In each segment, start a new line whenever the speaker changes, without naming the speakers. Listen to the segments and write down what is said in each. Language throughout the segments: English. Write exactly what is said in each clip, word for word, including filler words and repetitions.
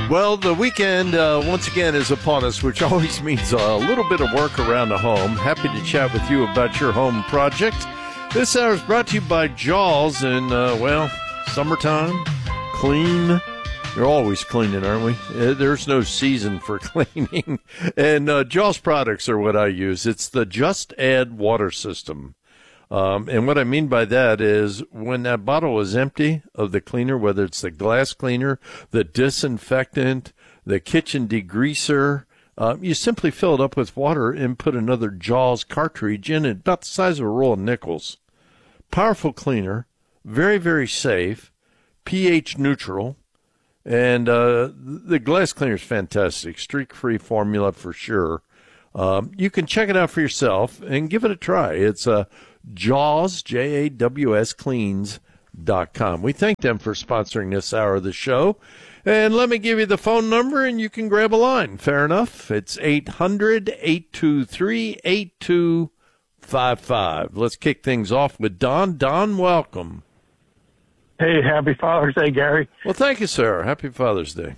Well, the weekend, uh, once again, is upon us, which always means a little bit of work around the home. Happy to chat with you about your home project. This hour is brought to you by Jaws, and, uh, well, summertime, clean. We're always cleaning, aren't we? Uh, there's no season for cleaning. And uh, Jaws products are what I use. It's the Just Add water system. Um, and what I mean by that is when that bottle is empty of the cleaner, whether it's the glass cleaner, the disinfectant, the kitchen degreaser, uh, you simply fill it up with water and put another Jaws cartridge in it, about the size of a roll of nickels. Powerful cleaner, very, very safe, pH neutral, and uh, the glass cleaner is fantastic. Streak-free formula for sure. Um, you can check it out for yourself and give it a try. It's a uh, Jaws, J A W S, cleans dot com. We thank them for sponsoring this hour of the show. And let me give you the phone number, and you can grab a line. Fair enough. It's eight hundred, eight two three, eight two five five. Let's kick things off with Don. Don, welcome.
Hey, happy Father's Day, Gary.
Well, thank you, sir. Happy Father's Day.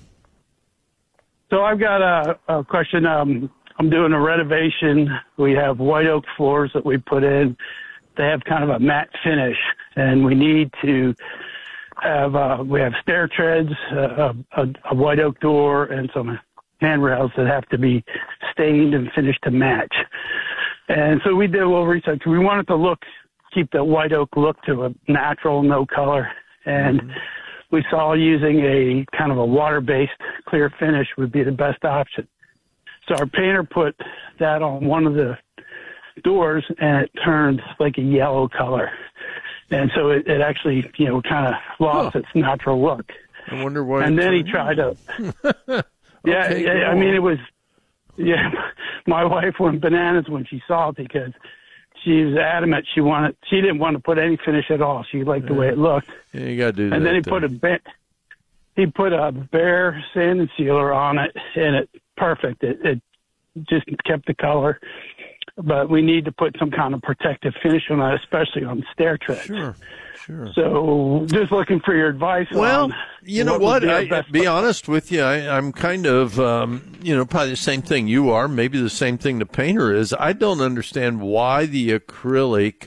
So I've got a, a question. Um, I'm doing a renovation. We have white oak floors that we put in. They have kind of a matte finish, and we need to have, uh, we have stair treads, uh, a, a white oak door, and some handrails that have to be stained and finished to match. And so we did a little research. We wanted to look, keep the white oak look to a natural, no color. And mm-hmm. we saw using a kind of a water-based clear finish would be the best option. So our painter put that on one of the doors, and it turned like a yellow color. And so it, it actually, you know, kind of lost huh. its natural look.
I wonder why.
And then he tried to, yeah,
okay,
yeah I mean, it was, yeah, my wife went bananas when she saw it because she was adamant she wanted, she didn't want to put any finish at all. She liked the way it looked.
Yeah, you got to do that.
And then he
though.
put a, he put a bare sand and sealer on it, and it, perfect. It, it just kept the color. But we need to put some kind of protective finish on it, especially on stair treads.
Sure, sure.
So just looking for your advice.
Well,
on
you know
what?
what? I, be honest with you, I, I'm kind of, um, you know, probably the same thing you are, maybe the same thing the painter is. I don't understand why the acrylic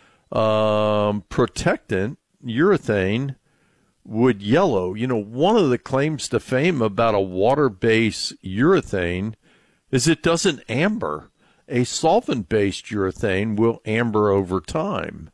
um, protectant, urethane, would yellow. You know, one of the claims to fame about a water-based urethane is it doesn't amber. A solvent-based urethane will amber over time.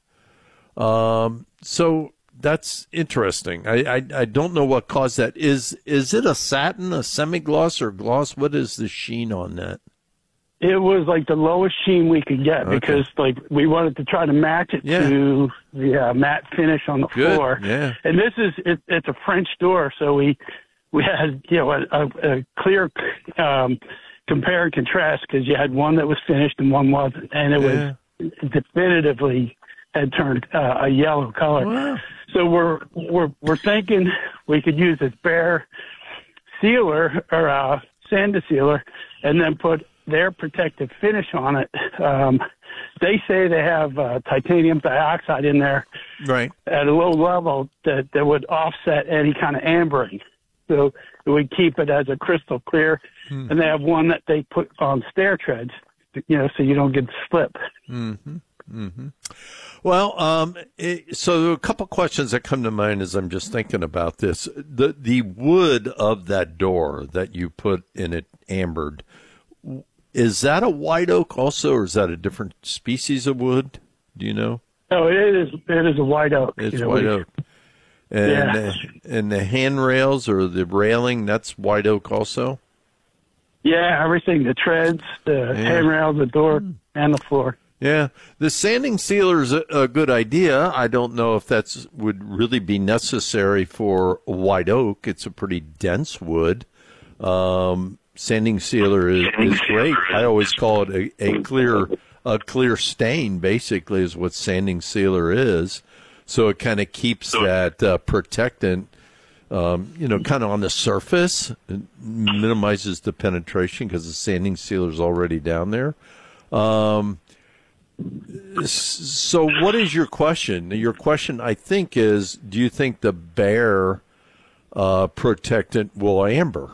Um, so that's interesting. I, I I don't know what caused that. Is is it a satin, a semi-gloss, or gloss? What is the sheen on that?
It was like the lowest sheen we could get okay. because like we wanted to try to match it yeah. to the uh, matte finish on the
Good.
floor.
Yeah.
And this is it, it's a French door, so we we had you know a, a, a clear. Um, compare and contrast because you had one that was finished and one wasn't, and it yeah. was definitively had turned uh, a yellow color.
Wow.
So we're we're we're thinking we could use this bare sealer or uh, sand sealer, and then put their protective finish on it. Um, they say they have uh, titanium dioxide in there,
right,
at a low level that that would offset any kind of ambering. So it would keep it as a crystal clear. Hmm. And they have one that they put on stair treads, you know, so you don't get slip.
Mm-hmm. Mm-hmm. Well, um, it, so a couple questions that come to mind as I'm just thinking about this. The the wood of that door that you put in it ambered, is that a white oak also, or is that a different species of wood? Do you know?
No, it is. It is a white oak.
It's
you know,
white
we,
oak. And,
yeah.
the, and the handrails or the railing, that's white oak also?
Yeah, everything, the treads, the yeah. handrails, the door, mm. and the floor.
Yeah, the sanding sealer is a, a good idea. I don't know if that's would really be necessary for white oak. It's a pretty dense wood. Um, sanding sealer is, is great. I always call it a, a clear a clear stain, basically, is what sanding sealer is. So it kind of keeps that uh, protectant, um, you know, kind of on the surface. It minimizes the penetration because the sanding sealer is already down there. Um, so what is your question? Your question, I think, is do you think the bare uh, protectant will amber.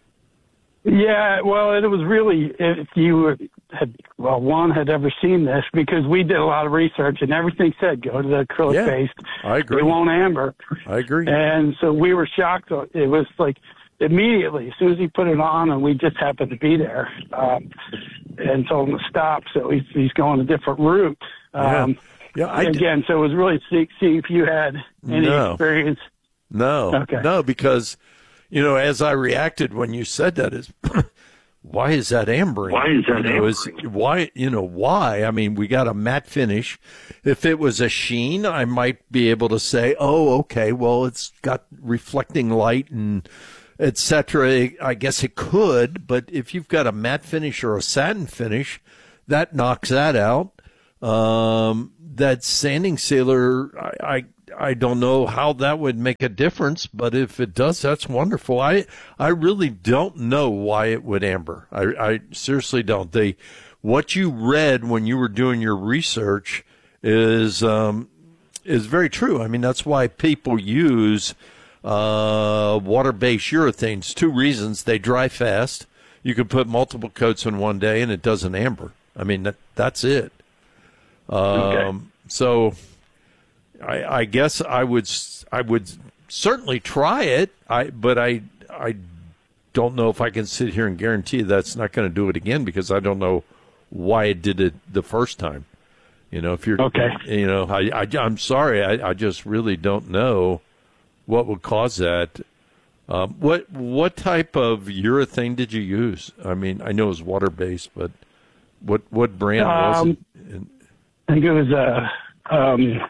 Yeah, well, it was really, if you had, well, one had ever seen this, because we did a lot of research and everything said go to the acrylic
Yeah,
based.
I agree.
It won't amber.
I agree.
And so we were shocked. It was like immediately, as soon as he put it on, and we just happened to be there, um, and told him to stop. So he's, he's going a different route. Um,
yeah. yeah I
again,
did.
so it was really see, see if you had any
no.
experience.
No,
okay.
no, because, you know, as I reacted when you said that is, why is that ambering?
Why is that
you know,
ambering?
is, why, you know, why? I mean, we got a matte finish. If it was a sheen, I might be able to say, oh, okay, well, it's got reflecting light and et cetera. I guess it could, but if you've got a matte finish or a satin finish, that knocks that out. Um, that sanding sealer, I, I I don't know how that would make a difference, but if it does, that's wonderful. I I really don't know why it would amber. I, I seriously don't. They, what you read when you were doing your research is um, is very true. I mean, that's why people use uh, water-based urethanes. Two reasons: they dry fast. You can put multiple coats in one day, and it doesn't amber. I mean, that, that's it. Um,
Okay.
So. I, I guess I would I would certainly try it. I but I I don't know if I can sit here and guarantee that's not going to do it again, because I don't know why it did it the first time. You know, if you're
okay,
you know, I, I I'm sorry, I, I just really don't know what would cause that. Um, what what type of urethane did you use? I mean, I know it was water based, but what what brand was
um,
it? And,
I think it was a. Uh, um,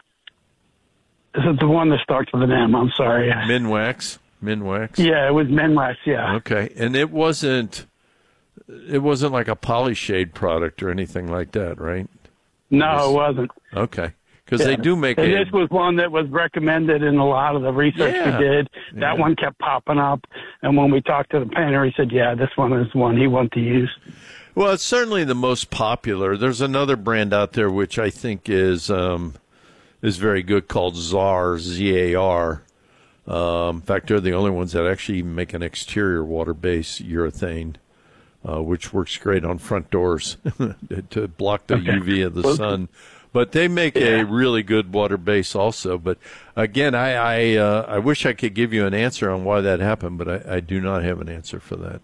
Is it the one that starts with an M? I'm sorry.
Minwax. Minwax.
Yeah, it was Minwax. Yeah.
Okay, and it wasn't. It wasn't like a Polyshade product or anything like that, right?
No,
it, was,
it wasn't.
Okay, because
Yeah.
they do make.
And
a,
this was one that was recommended in a lot of the research
Yeah.
we did. That
Yeah.
one kept popping up, and when we talked to the painter, he said, "Yeah, this one is one he wanted to use."
Well, it's certainly the most popular. There's another brand out there which I think is. Um, is very good, called Zar, Z A R. Um, in fact, they're the only ones that actually make an exterior water-based urethane, uh, which works great on front doors to block the
Okay.
U V of the
Well,
sun. But they make
yeah.
a really good water base also. But again, I I, uh, I wish I could give you an answer on why that happened, but I, I do not have an answer for that.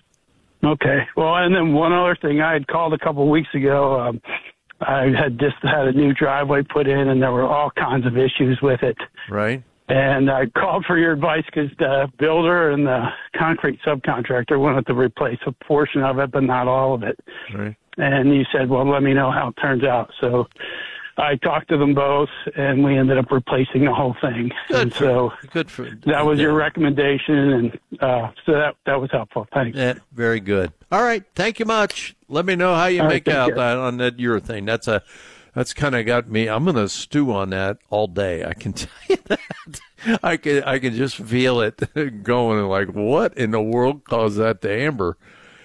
Okay. Well, and then one other thing, I had called a couple of weeks ago. Um, I had just had a new driveway put in, and there were all kinds of issues with it.
Right?
And I called for your advice because the builder and the concrete subcontractor wanted to replace a portion of it, but not all of it.
Right.
And you said, well, let me know how it turns out. So I talked to them both, and we ended up replacing the whole thing.
Good
and
for,
so
good for
that was
yeah.
your recommendation, and uh, so that that was helpful. Thanks.
Yeah, very good. All right, thank you much. Let me know how you
All right,
make
take
out
care.
that on that urethane. That's a that's kind of got me. I'm going to stew on that all day. I can tell you that. I can I can just feel it going. Like, what in the world caused that to amber?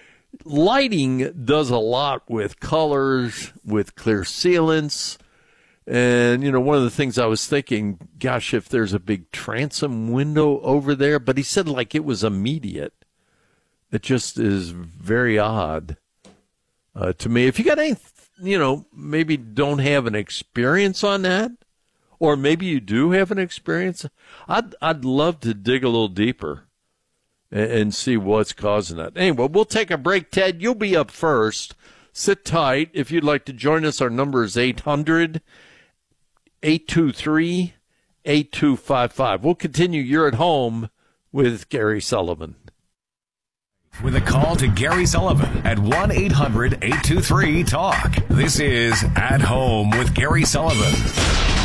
Lighting does a lot with colors, with clear sealants. And, you know, one of the things I was thinking, gosh, if there's a big transom window over there, but he said like it was immediate. It just is very odd uh, to me. If you got any, you know, maybe don't have an experience on that, or maybe you do have an experience, I'd, I'd love to dig a little deeper and, and see what's causing that. Anyway, we'll take a break, Ted. You'll be up first. Sit tight. If you'd like to join us, our number is eight hundred, eight two three, eight two five five. We'll continue. You're at home with Gary Sullivan.
With a call to Gary Sullivan at one eight hundred, eight two three, talk. This is At Home with Gary Sullivan.